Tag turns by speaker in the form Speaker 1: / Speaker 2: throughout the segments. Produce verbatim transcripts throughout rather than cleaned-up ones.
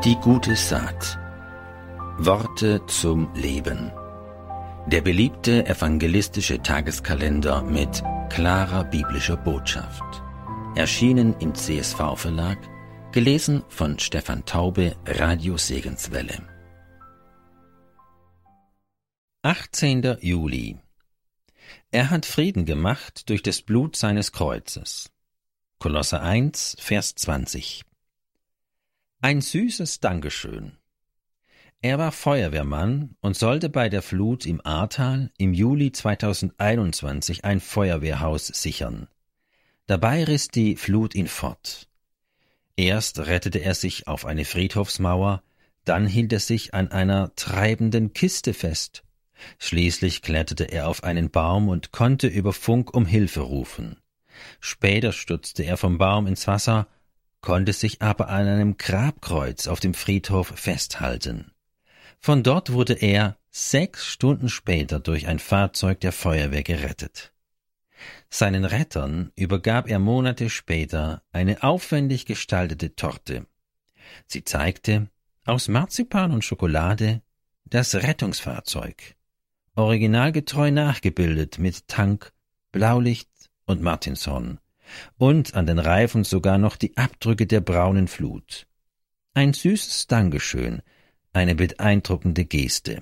Speaker 1: Die gute Saat. Worte zum Leben. Der beliebte evangelistische Tageskalender mit klarer biblischer Botschaft. Erschienen im C S V-Verlag, gelesen von Stefan Taube, Radio Segenswelle. achtzehnter Juli. Er hat Frieden gemacht durch das Blut seines Kreuzes. Kolosser eins, Vers zwanzig. Ein süßes Dankeschön. Er war Feuerwehrmann und sollte bei der Flut im Ahrtal im Juli zweitausendeinundzwanzig ein Feuerwehrhaus sichern. Dabei riss die Flut ihn fort. Erst rettete er sich auf eine Friedhofsmauer, dann hielt er sich an einer treibenden Kiste fest. Schließlich kletterte er auf einen Baum und konnte über Funk um Hilfe rufen. Später stürzte er vom Baum ins Wasser, konnte sich aber an einem Grabkreuz auf dem Friedhof festhalten. Von dort wurde er sechs Stunden später durch ein Fahrzeug der Feuerwehr gerettet. Seinen Rettern übergab er Monate später eine aufwendig gestaltete Torte. Sie zeigte, aus Marzipan und Schokolade, das Rettungsfahrzeug, originalgetreu nachgebildet mit Tank, Blaulicht und Martinshorn, und an den Reifen sogar noch die Abdrücke der braunen Flut. Ein süßes Dankeschön, eine beeindruckende Geste.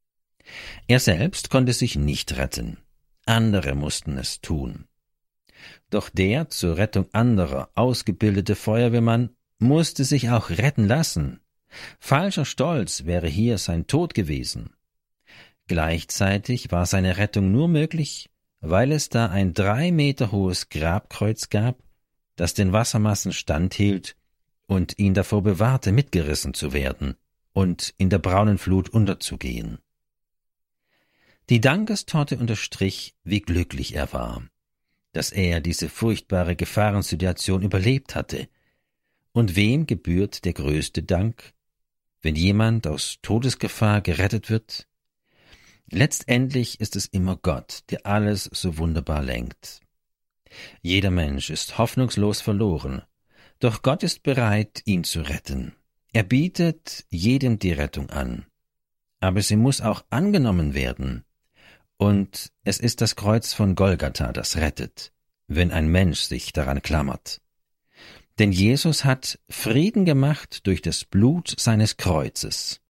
Speaker 1: Er selbst konnte sich nicht retten. Andere mussten es tun. Doch der zur Rettung anderer ausgebildete Feuerwehrmann musste sich auch retten lassen. Falscher Stolz wäre hier sein Tod gewesen. Gleichzeitig war seine Rettung nur möglich, weil es da ein drei Meter hohes Grabkreuz gab, das den Wassermassen standhielt und ihn davor bewahrte, mitgerissen zu werden und in der braunen Flut unterzugehen. Die Dankestorte unterstrich, wie glücklich er war, dass er diese furchtbare Gefahrensituation überlebt hatte. Und wem gebührt der größte Dank, wenn jemand aus Todesgefahr gerettet wird? Letztendlich ist es immer Gott, der alles so wunderbar lenkt. Jeder Mensch ist hoffnungslos verloren, doch Gott ist bereit, ihn zu retten. Er bietet jedem die Rettung an, aber sie muss auch angenommen werden. Und es ist das Kreuz von Golgatha, das rettet, wenn ein Mensch sich daran klammert. Denn Jesus hat Frieden gemacht durch das Blut seines Kreuzes.